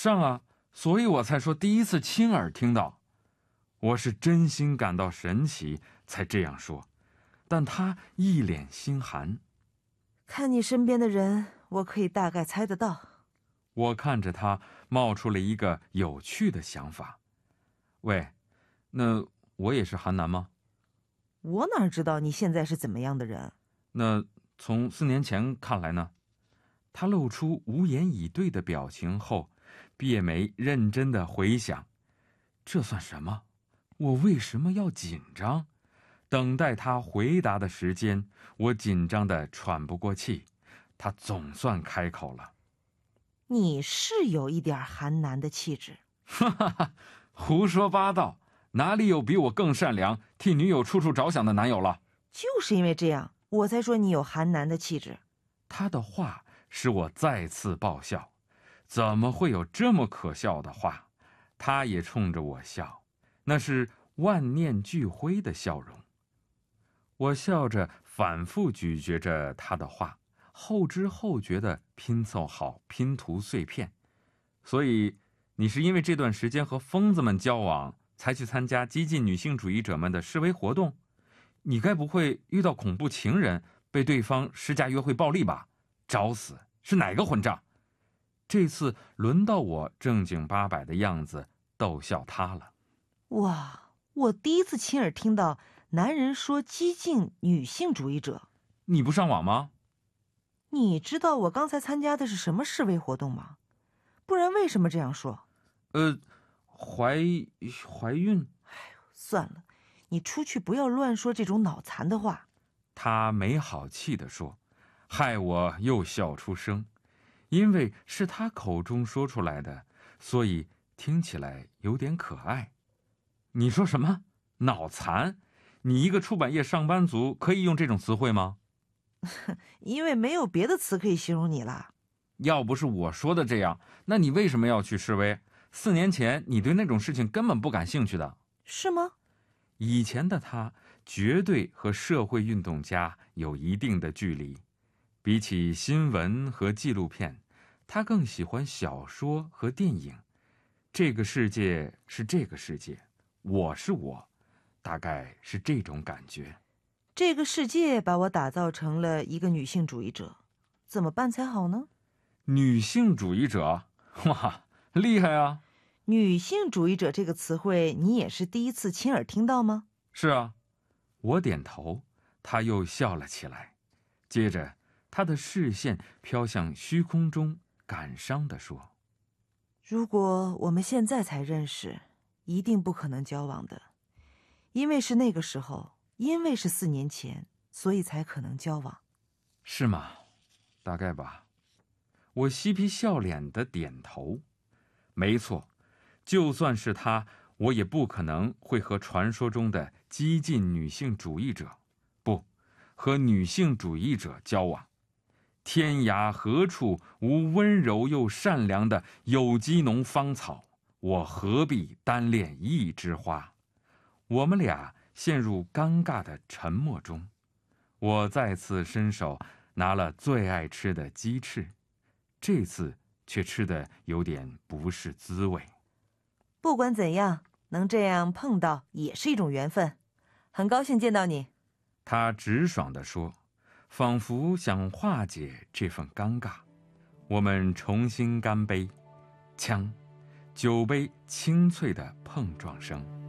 上啊，所以我才说第一次亲耳听到。我是真心感到神奇才这样说，但他一脸心寒。 看你身边的人，我可以大概猜得到。 我看着他，冒出了一个有趣的想法。喂，那我也是韩男吗？ 我哪知道你现在是怎么样的人？ 那从4年前看来呢？他露出无言以对的表情后，别眉认真地回想，这算什么？我为什么要紧张？等待他回答的时间，我紧张得喘不过气。他总算开口了。 你是有一点韩男的气质。 哈哈哈，胡说八道，哪里有比我更善良，替女友处处着想的男友了？ 就是因为这样，我才说你有韩男的气质。 他的话使我再次爆笑，怎么会有这么可笑的话？他也冲着我笑，那是万念俱灰的笑容。我笑着反复咀嚼着他的话，后知后觉地拼凑好拼图碎片。所以你是因为这段时间和疯子们交往，才去参加激进女性主义者们的示威活动？你该不会遇到恐怖情人，被对方施加约会暴力吧？找死！是哪个混账？这次轮到我正经八百的样子逗笑他了。 哇，我第一次亲耳听到男人说激进女性主义者。 你不上网吗？ 你知道我刚才参加的是什么示威活动吗？不然为什么这样说？ 怀孕？ 算了，你出去不要乱说这种脑残的话。 他没好气地说，害我又笑出声。因为是他口中说出来的，所以听起来有点可爱。你说什么？脑残？你一个出版业上班族可以用这种词汇吗？ 因为没有别的词可以形容你啦。 要不是我说的这样，那你为什么要去示威？4年前你对那种事情根本不感兴趣的。 是吗？ 以前的他绝对和社会运动家有一定的距离，比起新闻和纪录片，他更喜欢小说和电影。这个世界是这个世界，我是我，大概是这种感觉。 这个世界把我打造成了一个女性主义者，怎么办才好呢？ 女性主义者？哇，厉害啊！ 女性主义者这个词汇，你也是第一次亲耳听到吗？ 是啊，我点头，他又笑了起来。接着，他的视线飘向虚空中，感伤地说： 如果我们现在才认识，一定不可能交往的，因为是那个时候，因为是4年前，所以才可能交往。 是吗？大概吧。我嬉皮笑脸地点头。没错，就算是他，我也不可能会和传说中的激进女性主义者，不，和女性主义者交往。天涯何处无温柔又善良的有机农芳草，我何必单恋一枝花？我们俩陷入尴尬的沉默中。我再次伸手拿了最爱吃的鸡翅，这次却吃得有点不是滋味。 不管怎样，能这样碰到也是一种缘分，很高兴见到你。 他直爽地说，仿佛想化解这份尴尬。我们重新干杯，锵，酒杯清脆的碰撞声。